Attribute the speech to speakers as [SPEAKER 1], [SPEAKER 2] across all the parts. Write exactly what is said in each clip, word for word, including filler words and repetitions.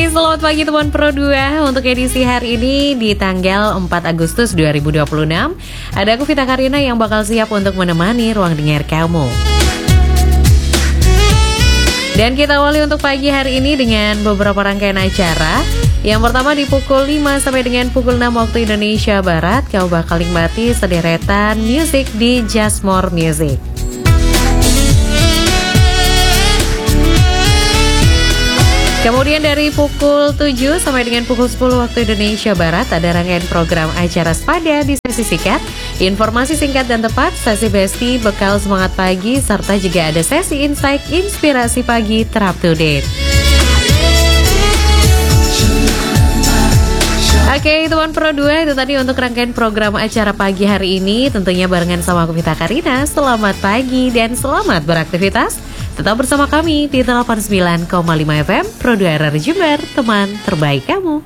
[SPEAKER 1] selamat pagi teman Pro dua. Untuk edisi hari ini di tanggal empat Agustus dua ribu dua puluh enam, ada aku Vita Karina yang bakal siap untuk menemani ruang dengar kamu. Dan kita awali untuk pagi hari ini dengan beberapa rangkaian acara. Yang pertama di pukul lima sampai dengan pukul enam waktu Indonesia Barat, kau bakal nikmati sederetan musik di Just More Music. Kemudian dari pukul tujuh sampai dengan pukul sepuluh waktu Indonesia Barat, ada rangkaian program acara Sepada di sesi singkat, informasi singkat dan tepat, sesi Besti, bekal semangat pagi, serta juga ada sesi insight inspirasi pagi terap to date. Oke, teman Pro dua, itu tadi untuk rangkaian program acara pagi hari ini. Tentunya barengan sama aku Vita Karina. Selamat pagi dan selamat beraktivitas. Tetap bersama kami di delapan puluh sembilan koma lima F M Pro dua R R Jember, teman terbaik kamu.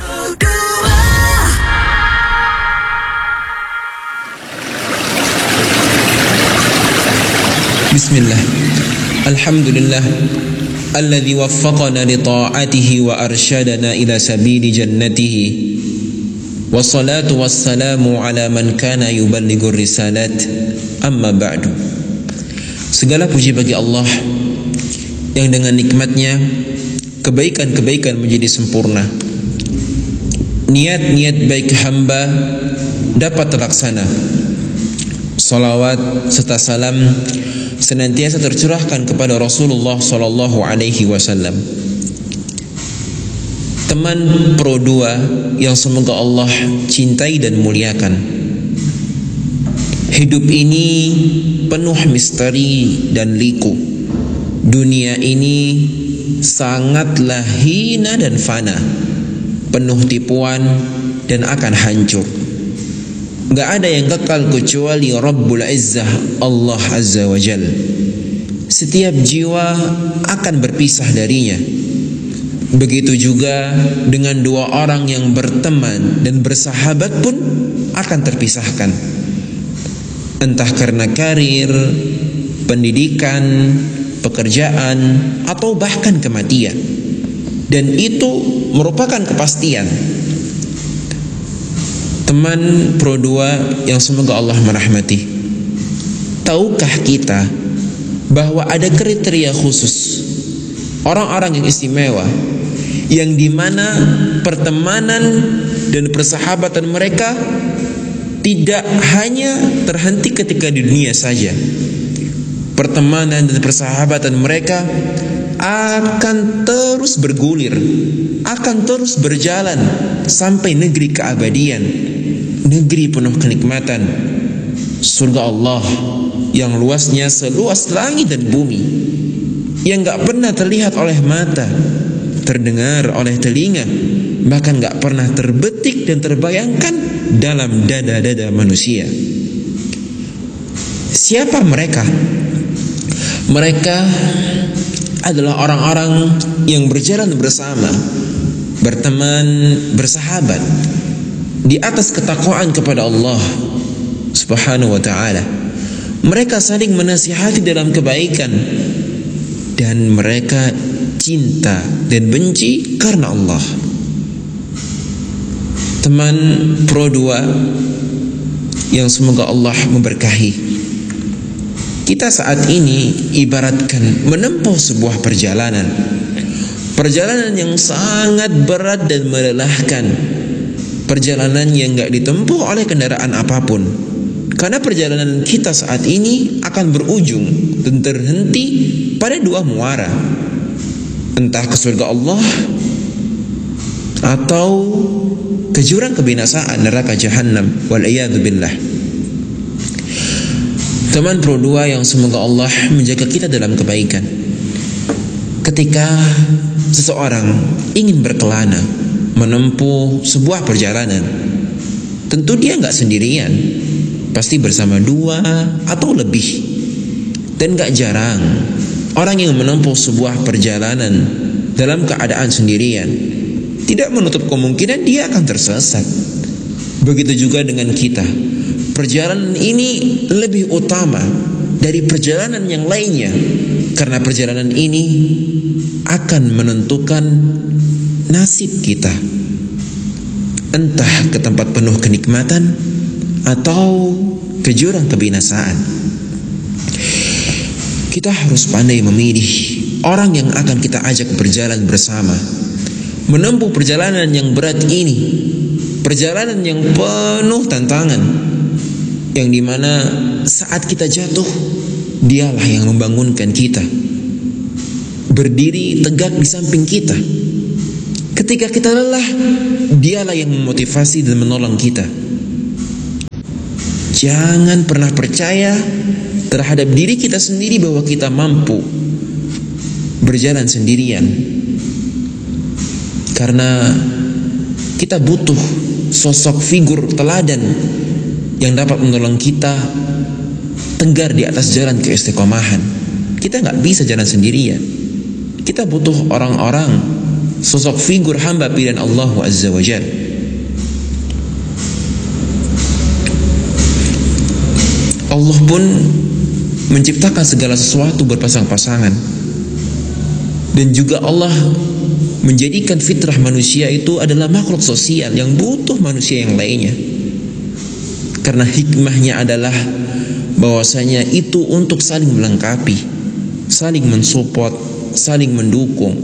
[SPEAKER 2] Bismillah. Alhamdulillah alladzi waffaqana li ta'atihi wa arsyadana ila sabili jannatihi. Wassalatu wassalamu ala man kana yuballighu risalat. Amma ba'du. Segala puji bagi Allah yang dengan nikmatnya kebaikan-kebaikan menjadi sempurna. Niat-niat baik hamba dapat terlaksana. Salawat serta salam senantiasa tercurahkan kepada Rasulullah sallallahu alaihi wasallam. Teman Pro dua yang semoga Allah cintai dan muliakan. Hidup ini penuh misteri dan liku. Dunia ini sangatlah hina dan fana, penuh tipuan dan akan hancur. Gak ada yang kekal kecuali Rabbul Izzah, Allah Azza wa Jal. Setiap jiwa akan berpisah darinya. Begitu juga dengan dua orang yang berteman dan bersahabat pun akan terpisahkan. Entah karena karir, pendidikan, pekerjaan, atau bahkan kematian. Dan itu merupakan kepastian. Teman Pro dua yang semoga Allah merahmati, tahukah kita bahwa ada kriteria khusus orang-orang yang istimewa, yang dimana pertemanan dan persahabatan mereka tidak hanya terhenti ketika di dunia saja. Pertemanan dan persahabatan mereka akan terus bergulir, akan terus berjalan sampai negeri keabadian, negeri penuh kenikmatan, surga Allah yang luasnya seluas langit dan bumi, yang gak pernah terlihat oleh mata, terdengar oleh telinga, bahkan gak pernah terbetik dan terbayangkan dalam dada-dada manusia. Siapa mereka? Mereka adalah orang-orang yang berjalan bersama, berteman, bersahabat di atas ketakwaan kepada Allah Subhanahu wa ta'ala. Mereka saling menasihati dalam kebaikan, dan mereka cinta dan benci karena Allah. Teman Pro dua yang semoga Allah memberkahi, kita saat ini ibaratkan menempuh sebuah perjalanan. Perjalanan yang sangat berat dan melelahkan. Perjalanan yang gak ditempuh oleh kendaraan apapun. Karena perjalanan kita saat ini akan berujung dan terhenti pada dua muara. Entah ke surga Allah atau ke jurang kebinasaan neraka Jahannam, wal'iyadu billah. Teman Pro dua yang semoga Allah menjaga kita dalam kebaikan. Ketika seseorang ingin berkelana menempuh sebuah perjalanan, tentu dia gak sendirian, pasti bersama dua atau lebih. Dan gak jarang orang yang menempuh sebuah perjalanan dalam keadaan sendirian, tidak menutup kemungkinan dia akan tersesat. Begitu juga dengan kita. Perjalanan ini lebih utama dari perjalanan yang lainnya, karena perjalanan ini akan menentukan nasib kita, entah ke tempat penuh kenikmatan atau ke jurang kebinasaan. Kita harus pandai memilih orang yang akan kita ajak berjalan bersama, menempuh perjalanan yang berat ini, perjalanan yang penuh tantangan, yang dimana saat kita jatuh, dialah yang membangunkan kita, berdiri tegak di samping kita. Ketika kita lelah, dialah yang memotivasi dan menolong kita. Jangan pernah percaya terhadap diri kita sendiri bahwa kita mampu berjalan sendirian, karena kita butuh sosok figur teladan yang dapat menolong kita tegar di atas jalan keistiqomahan. Kita nggak bisa jalan sendirian. Kita butuh orang-orang, sosok figur hamba pilihan Allah Azza wa Jalla. Allah pun menciptakan segala sesuatu berpasang-pasangan, dan juga Allah menjadikan fitrah manusia itu adalah makhluk sosial yang butuh manusia yang lainnya, karena hikmahnya adalah bahwasanya itu untuk saling melengkapi, saling mensupport, saling mendukung.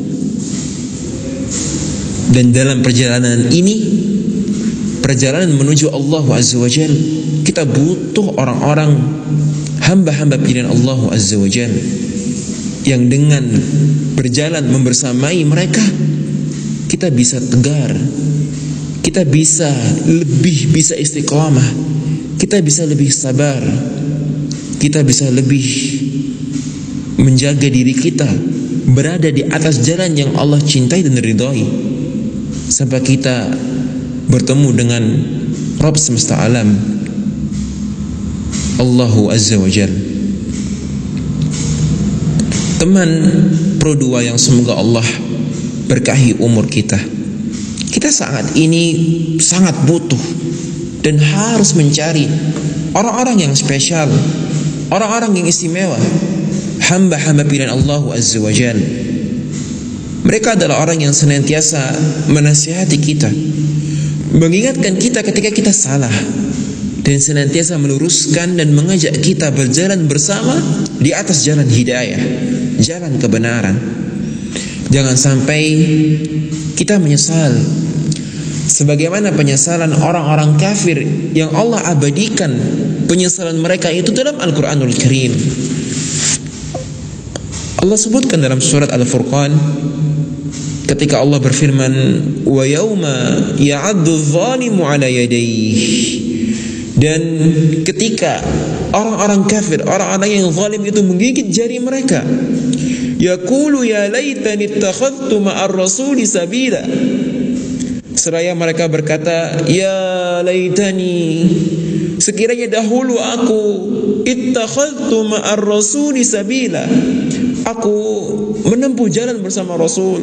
[SPEAKER 2] Dan dalam perjalanan ini, perjalanan menuju Allah Azza wa Jalla, kita butuh orang-orang hamba-hamba pilihan Allah Azza wa Jalla, yang dengan berjalan membersamai mereka, kita bisa tegar, kita bisa lebih bisa istiqamah, kita bisa lebih sabar, kita bisa lebih menjaga diri kita berada di atas jalan yang Allah cintai dan ridhai, sampai kita bertemu dengan Rabb semesta alam, Allahu Azza wa Jalla. Teman Pro dua yang semoga Allah berkahi umur kita, kita saat ini sangat butuh dan harus mencari orang-orang yang spesial, orang-orang yang istimewa, hamba-hamba pilihan Allah Azza wa Jalla. Mereka adalah orang yang senantiasa menasihati kita, mengingatkan kita ketika kita salah, dan senantiasa meluruskan dan mengajak kita berjalan bersama di atas jalan hidayah, jalan kebenaran. Jangan sampai kita menyesal sebagaimana penyesalan orang-orang kafir yang Allah abadikan penyesalan mereka itu dalam Al-Quranul Karim. Allah sebutkan dalam surat Al-Furqan ketika Allah berfirman, wa yauma ya'addu adh-dhalimu 'ala yadayhi, dan ketika orang-orang kafir, orang-orang yang zalim itu menggigit jari mereka, yaqulu ya laitani ittakhadhtu ma'ar rasuli sabila, seraya mereka berkata, ya laitani, sekiranya dahulu aku ittakhadhtu ma'ar rasuli sabila, aku menempuh jalan bersama Rasul,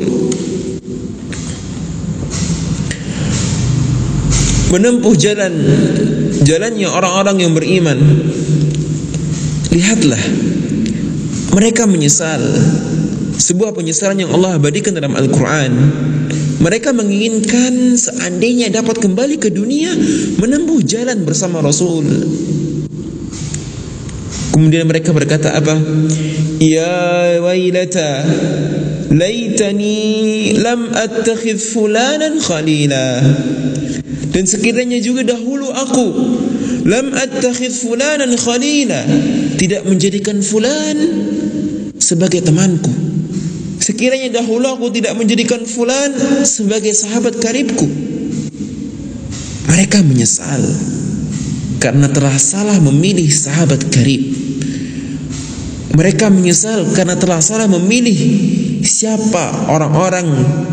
[SPEAKER 2] menempuh jalan jalannya orang-orang yang beriman. Lihatlah, mereka menyesal sebuah penyesalan yang Allah abadikan dalam Al-Quran. Mereka menginginkan seandainya dapat kembali ke dunia, menempuh jalan bersama Rasul. Kemudian mereka berkata apa? Ya wailata laitani lam attakhidh fulanan khalila, dan sekiranya juga dahulu aku lam attakhidh fulanan khalila, tidak menjadikan fulan sebagai temanku. Sekiranya dahulu aku tidak menjadikan fulan sebagai sahabat karibku. Mereka menyesal karena telah salah memilih sahabat karib. Mereka menyesal karena telah salah memilih siapa orang-orang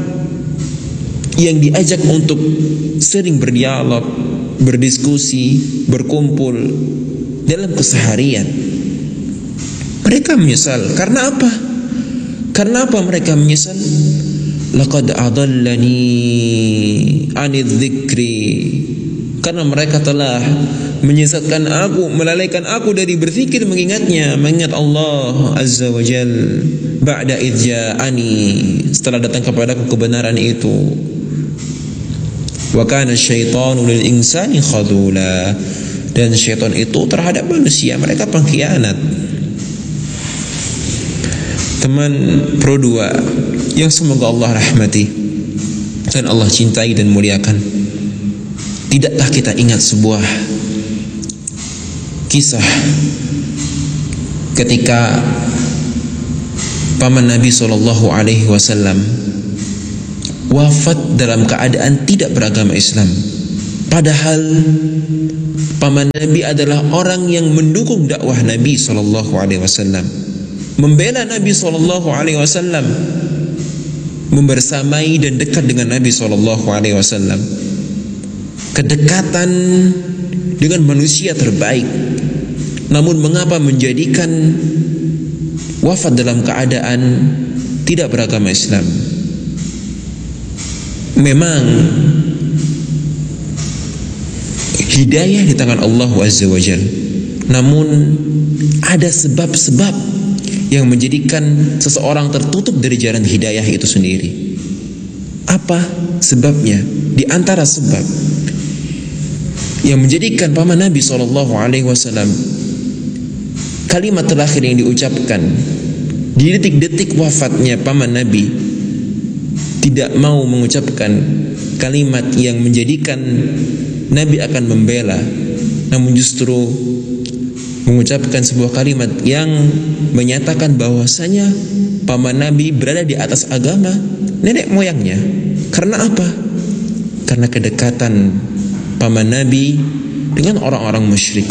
[SPEAKER 2] yang diajak untuk sering berdialog, berdiskusi, berkumpul dalam keseharian. Mereka menyesal karena apa? Karena apa mereka menyesal? Laqad adallani 'anidz dzikri, karena mereka telah menyesatkan aku, melalaikan aku dari berzikir, mengingatnya, mengingat Allah Azza wa Jalla. ba'da idz ja'ani, setelah datang kepadaku kebenaran itu. Wa kana syaitanu lil insani khadula, dan syaitan itu terhadap manusia mereka pengkhianat. Teman Pro dua yang semoga Allah rahmati dan Allah cintai dan muliakan, tidakkah kita ingat sebuah kisah ketika paman Nabi shallallahu alaihi wasallam wafat dalam keadaan tidak beragama Islam, padahal paman Nabi adalah orang yang mendukung dakwah Nabi shallallahu alaihi wasallam, membela Nabi shallallahu alaihi wasallam, membersamai dan dekat dengan Nabi shallallahu alaihi wasallam. Kedekatan dengan manusia terbaik, namun mengapa menjadikan wafat dalam keadaan tidak beragama Islam? Memang hidayah di tangan Allah Azza wa Jalla, namun ada sebab-sebab yang menjadikan seseorang tertutup dari jalan hidayah itu sendiri. Apa sebabnya? Di antara sebab yang menjadikan paman Nabi shallallahu alaihi wasallam kalimat terakhir yang diucapkan di detik-detik wafatnya paman Nabi tidak mau mengucapkan kalimat yang menjadikan Nabi akan membela, namun justru mengucapkan sebuah kalimat yang menyatakan bahwasanya paman Nabi berada di atas agama nenek moyangnya. Karena apa? Karena kedekatan paman Nabi dengan orang-orang musyrik.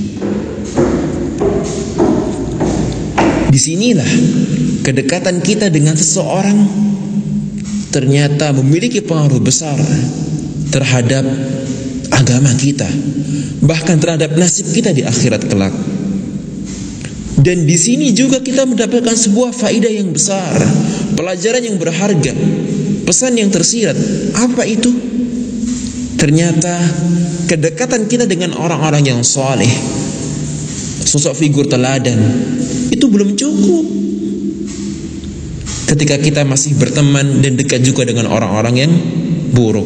[SPEAKER 2] Disinilah kedekatan kita dengan seseorang ternyata memiliki pengaruh besar terhadap agama kita, bahkan terhadap nasib kita di akhirat kelak. Dan di sini juga kita mendapatkan sebuah faedah yang besar, pelajaran yang berharga, pesan yang tersirat. Apa itu? Ternyata kedekatan kita dengan orang-orang yang saleh, sosok figur teladan, itu belum cukup. Ketika kita masih berteman dan dekat juga dengan orang-orang yang buruk.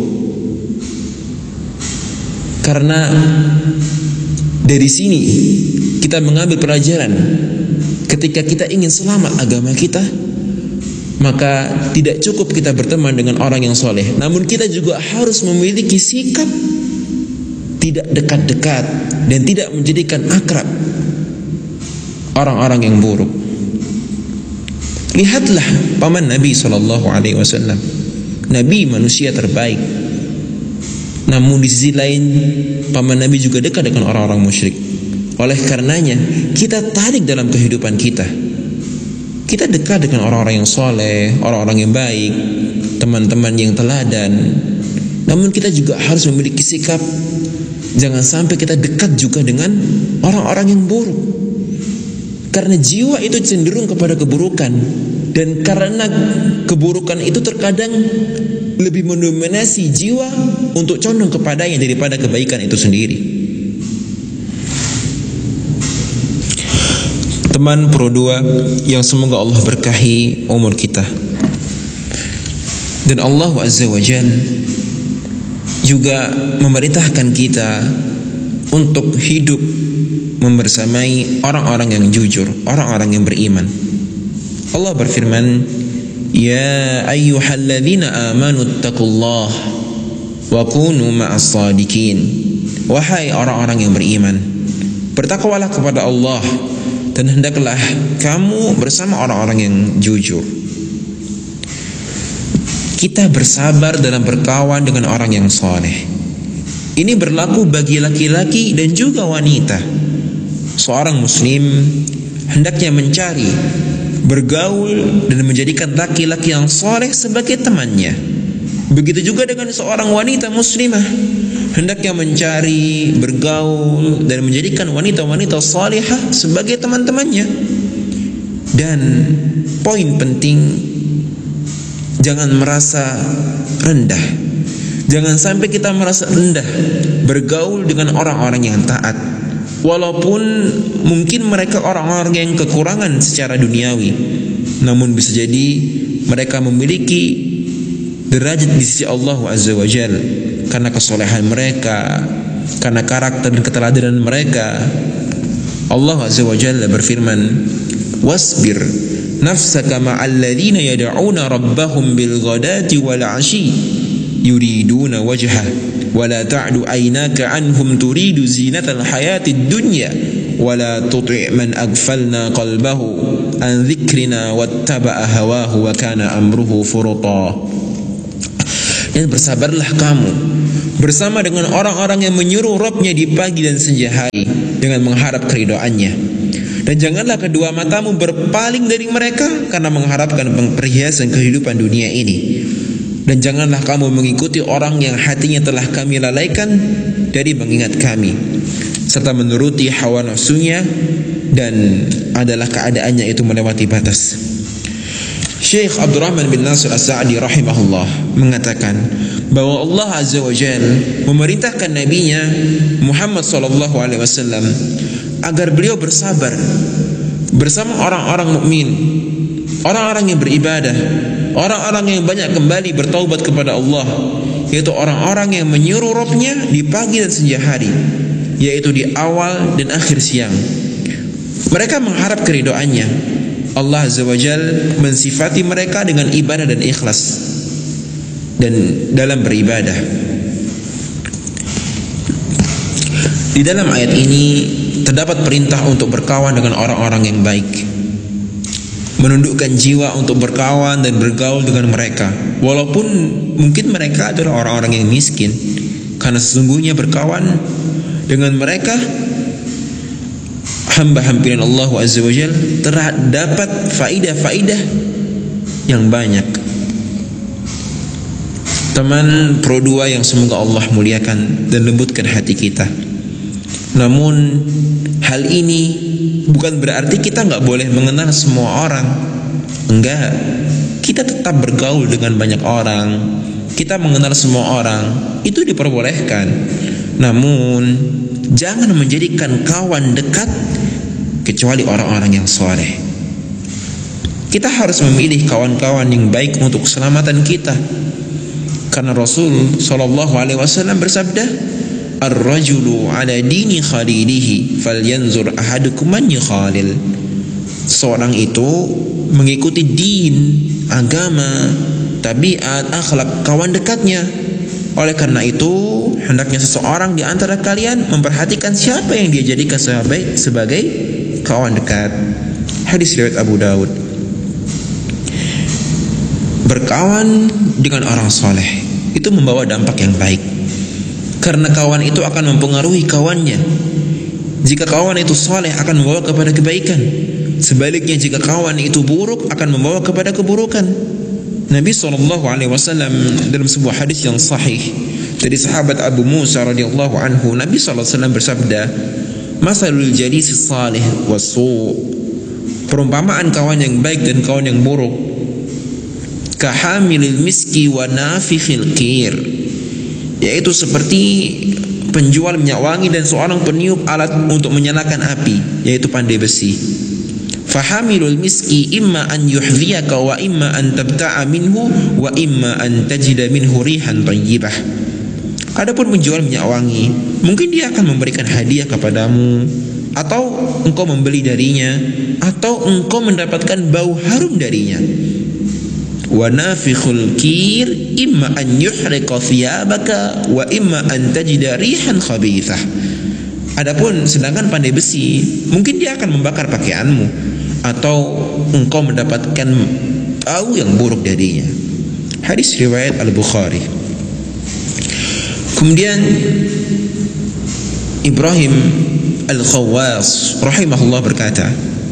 [SPEAKER 2] Karena dari sini kita mengambil pelajaran, ketika kita ingin selamat agama kita, maka tidak cukup kita berteman dengan orang yang soleh, namun kita juga harus memiliki sikap tidak dekat-dekat dan tidak menjadikan akrab orang-orang yang buruk. Lihatlah paman Nabi shallallahu alaihi wasallam, Nabi manusia terbaik, namun di sisi lain paman Nabi juga dekat dengan orang-orang musyrik. Oleh karenanya kita tarik dalam kehidupan kita, kita dekat dengan orang-orang yang soleh, orang-orang yang baik, teman-teman yang teladan. Namun kita juga harus memiliki sikap, jangan sampai kita dekat juga dengan orang-orang yang buruk. Karena jiwa itu cenderung kepada keburukan, dan karena keburukan itu terkadang lebih mendominasi jiwa untuk condong kepadanya daripada kebaikan itu sendiri. Teman Pro dua yang semoga Allah berkahi umur kita, dan Allah Azza wa Jalla juga memerintahkan kita untuk hidup membersamai orang-orang yang jujur, orang-orang yang beriman. Allah berfirman, "Ya ayyuhalladzina amanu taqullaha wa kunu ma'as shadiqin." Wahai orang-orang yang beriman, bertakwalah kepada Allah dan hendaklah kamu bersama orang-orang yang jujur. Kita bersabar dalam berkawan dengan orang yang soleh. Ini berlaku bagi laki-laki dan juga wanita. Seorang muslim hendaknya mencari, bergaul dan menjadikan laki-laki yang soleh sebagai temannya. Begitu juga dengan seorang wanita muslimah, hendaknya mencari, bergaul dan menjadikan wanita-wanita salihah sebagai teman-temannya. Dan poin penting, jangan merasa rendah. Jangan sampai kita merasa rendah bergaul dengan orang-orang yang taat, walaupun mungkin mereka orang-orang yang kekurangan secara duniawi, namun bisa jadi mereka memiliki derajat di sisi Allah Azza wa Jalla karena kesolehan mereka, karena karakter dan keteladanan mereka. Allah Azza wa Jalla berfirman, wasbir nafsaka ma'al ladzina yad'una rabbahum bil ghadati wal 'ashi yuriduna wajha wa la ta'du aynaka anhum turidu zinatal hayatid dunya wa la tuti' man aghfalna qalbahu an dzikrina wattaba'a hawahu wa kana amruhu furuta. Dan bersabarlah kamu bersama dengan orang-orang yang menyuruh Rabb-nya di pagi dan senja hari dengan mengharap keridhaannya. Dan janganlah kedua matamu berpaling dari mereka karena mengharapkan perhiasan kehidupan dunia ini. Dan janganlah kamu mengikuti orang yang hatinya telah kami lalaikan dari mengingat kami, serta menuruti hawa nafsunya dan adalah keadaannya itu melewati batas. Syekh Abdurrahman bin Nasir As-Sa'di rahimahullah mengatakan bahwa Allah Azza wa Jalla memerintahkan nabinya Muhammad sallallahu alaihi wasallam agar beliau bersabar bersama orang-orang mukmin, orang-orang yang beribadah, orang-orang yang banyak kembali bertaubat kepada Allah, yaitu orang-orang yang menyuruh Rabb-nya di pagi dan senja hari, yaitu di awal dan akhir siang. Mereka mengharap keridhaannya. Allah Azza wa Jalla mensifati mereka dengan ibadah dan ikhlas dan dalam beribadah. Di dalam ayat ini terdapat perintah untuk berkawan dengan orang-orang yang baik, menundukkan jiwa untuk berkawan dan bergaul dengan mereka, walaupun mungkin mereka adalah orang-orang yang miskin, karena sesungguhnya berkawan dengan mereka hamba hampiran Allah Azza wa Jalla terdapat faidah-faidah yang banyak. Teman Pro dua yang semoga Allah muliakan dan lembutkan hati kita. Namun hal ini bukan berarti kita nggak boleh mengenal semua orang. Enggak, kita tetap bergaul dengan banyak orang, kita mengenal semua orang, itu diperbolehkan. Namun jangan menjadikan kawan dekat kecuali orang-orang yang soleh. Kita harus memilih kawan-kawan yang baik untuk keselamatan kita, karena Rasul Shallallahu Alaihi Wasallam bersabda, "Ar-rajulu ala dini khalilihi, falyanzur ahadukum man yukhalil." Seorang itu mengikuti din, agama, tabiat, akhlak kawan dekatnya. Oleh karena itu, hendaknya seseorang di antara kalian memperhatikan siapa yang dia jadikan sebagai, sebagai kawan dekat. Hadis riwayat Abu Daud. Berkawan dengan orang soleh itu membawa dampak yang baik, karena kawan itu akan mempengaruhi kawannya. Jika kawan itu soleh akan membawa kepada kebaikan, sebaliknya jika kawan itu buruk akan membawa kepada keburukan. Nabi shallallahu alaihi wasallam dalam sebuah hadis yang sahih dari sahabat Abu Musa radhiyallahu anhu, Nabi shallallahu alaihi wasallam bersabda, "Masalul jalis salih wasu." Perumpamaan kawan yang baik dan kawan yang buruk, kahamilil miski wa nafikhil qir, yaitu seperti penjual minyak wangi dan seorang peniup alat untuk menyalakan api, yaitu pandai besi. Fahamilul miski imma an yuhdhiyaka wa imma an tabta'a minhu wa imma an tajida minhu rihan thayyibah. Adapun penjual minyak wangi, mungkin dia akan memberikan hadiah kepadamu, atau engkau membeli darinya, atau engkau mendapatkan bau harum darinya. Wa nafikhul qir imma an yuhriqa thiyabaka wa imma an tajida rihan khabithah. Adapun sedangkan pandai besi, mungkin dia akan membakar pakaianmu, atau engkau mendapatkan bau yang buruk darinya. Hadis riwayat Al-Bukhari. Kemudian Ibrahim Al-Khawwas rahimahullah berkata,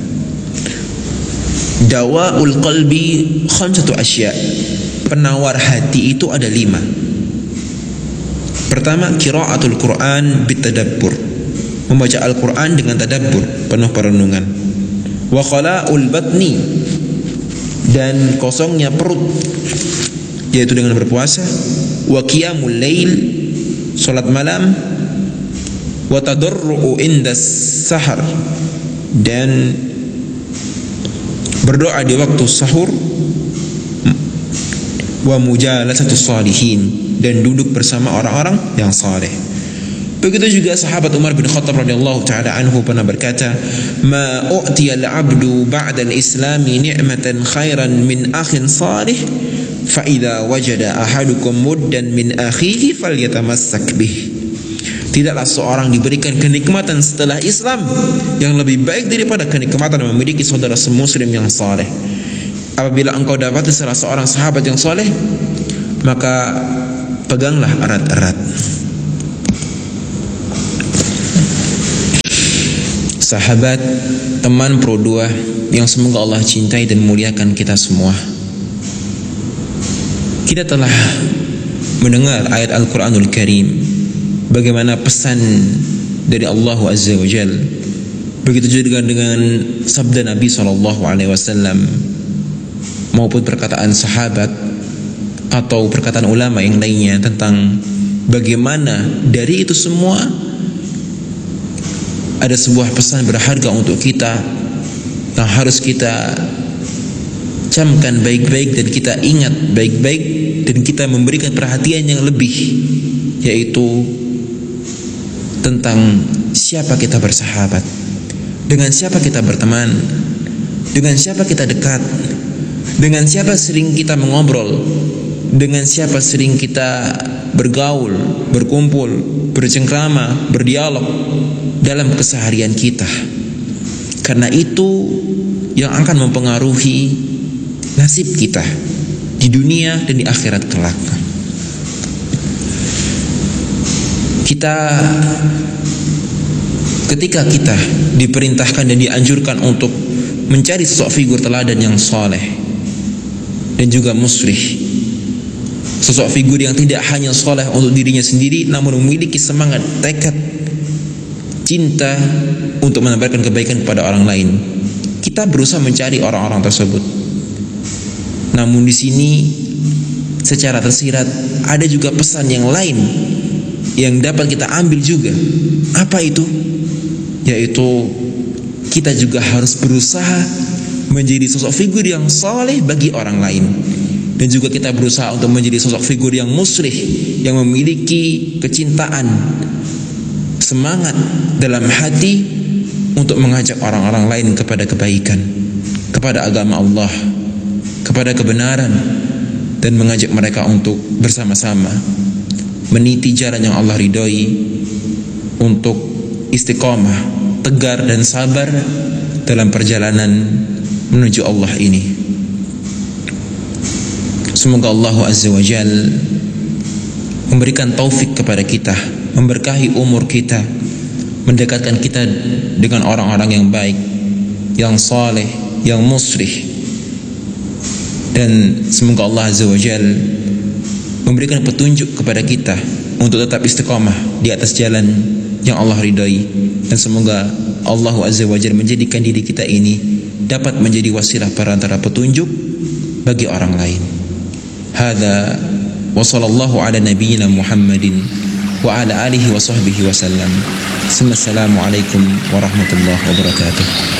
[SPEAKER 2] Dawa'ul qalbi khamsatu asya. Penawar hati itu ada lima. Pertama, qira'atul Quran bitadabbur, membaca Al-Quran dengan tadabbur, penuh perenungan. Wa khala'ul batni, dan kosongnya perut, yaitu dengan berpuasa. Wa qiyamul lail, salat malam. Wa tadarru'u indas sahar, dan berdoa di waktu sahur, wa mujalasatus salihin, dan duduk bersama orang-orang yang saleh. Begitu juga sahabat Umar bin Khattab radhiyallahu taala anhu pernah berkata, "Ma u'tiya al-'abdu ba'da al-islami ni'matan khairan min akhin salih, fa idza wajada ahadukum muddan min akhihi falyatamassak bih." Tidaklah seorang diberikan kenikmatan setelah Islam yang lebih baik daripada kenikmatan memiliki saudara semuslim yang saleh. Apabila engkau dapati salah seorang sahabat yang saleh, maka peganglah erat-erat. Sahabat, teman Pro dua yang semoga Allah cintai dan muliakan kita semua, kita telah mendengar ayat Al-Quranul Karim, bagaimana pesan dari Allah Azza wa Jal. Begitu juga dengan, dengan sabda Nabi shallallahu alaihi wasallam maupun perkataan sahabat atau perkataan ulama yang lainnya tentang bagaimana dari itu semua ada sebuah pesan berharga untuk kita yang harus kita camkan baik-baik dan kita ingat baik-baik dan kita memberikan perhatian yang lebih, yaitu tentang siapa kita bersahabat, dengan siapa kita berteman, dengan siapa kita dekat, dengan siapa sering kita mengobrol, dengan siapa sering kita bergaul, berkumpul, bercengkrama, berdialog dalam keseharian kita. Karena itu yang akan mempengaruhi nasib kita di dunia dan di akhirat kelak. Kita ketika kita diperintahkan dan dianjurkan untuk mencari sosok figur teladan yang soleh dan juga muslih, sosok figur yang tidak hanya soleh untuk dirinya sendiri, namun memiliki semangat, tekad, cinta untuk menebarkan kebaikan kepada orang lain. Kita berusaha mencari orang-orang tersebut. Namun di sini secara tersirat ada juga pesan yang lain yang dapat kita ambil juga. Apa itu? Yaitu kita juga harus berusaha menjadi sosok figur yang saleh bagi orang lain, dan juga kita berusaha untuk menjadi sosok figur yang muslih, yang memiliki kecintaan, semangat dalam hati untuk mengajak orang-orang lain kepada kebaikan, kepada agama Allah, kepada kebenaran, dan mengajak mereka untuk bersama-sama meniti jalan yang Allah ridhoi, untuk istiqomah, tegar dan sabar dalam perjalanan menuju Allah ini. Semoga Allah Azza wa Jal memberikan taufik kepada kita, memberkahi umur kita, mendekatkan kita dengan orang-orang yang baik, yang saleh, yang muslih. Dan semoga Allah Azza wa Jal memberikan petunjuk kepada kita untuk tetap istiqamah di atas jalan yang Allah ridhai. Dan semoga Allah Azza wa Jal menjadikan diri kita ini dapat menjadi wasilah perantara petunjuk bagi orang lain. Hada wa sallallahu ala nabiyyina Muhammadin wa ala alihi wa sahbihi wa sallam. Assalamualaikum warahmatullahi wabarakatuh.